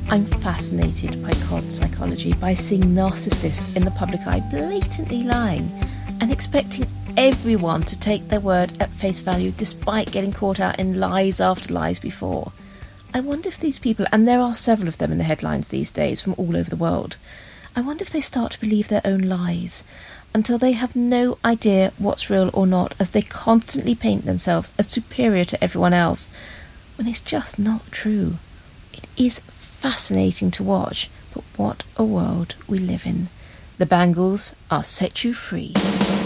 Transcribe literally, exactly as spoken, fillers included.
I'm fascinated by cod psychology, by seeing narcissists in the public eye blatantly lying and expecting everyone to take their word at face value despite getting caught out in lies after lies before. I wonder if these people, and there are several of them in the headlines these days from all over the world, I wonder if they start to believe their own lies until they have no idea what's real or not, as they constantly paint themselves as superior to everyone else, when it's just not true. It is fascinating to watch, but what a world we live in. The Bangles are Set You Free.